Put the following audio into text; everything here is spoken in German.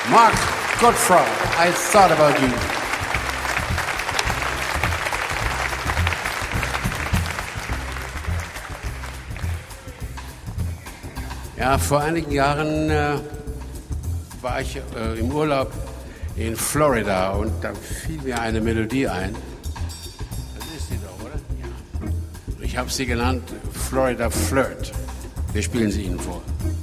Mark Gottfried, I Thought About You. Ja, vor einigen Jahren war ich im Urlaub in Florida und da fiel mir eine Melodie ein. Das ist sie doch, oder? Ja. Ich habe sie genannt Florida Flirt. Wir spielen sie Ihnen vor.